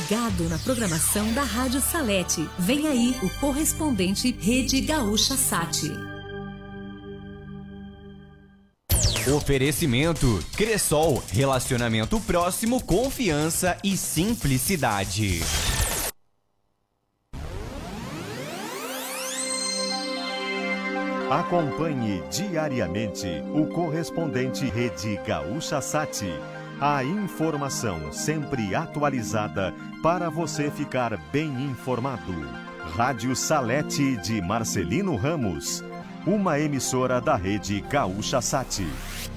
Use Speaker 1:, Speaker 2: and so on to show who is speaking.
Speaker 1: ligado na programação da Rádio Salete. Vem aí o correspondente Rede Gaúcha Sat.
Speaker 2: Oferecimento Cressol, relacionamento próximo, confiança e simplicidade.
Speaker 3: Acompanhe diariamente o correspondente Rede Gaúcha Sat. A informação sempre atualizada para você ficar bem informado. Rádio Salete de Marcelino Ramos, uma emissora da Rede Gaúcha Sat.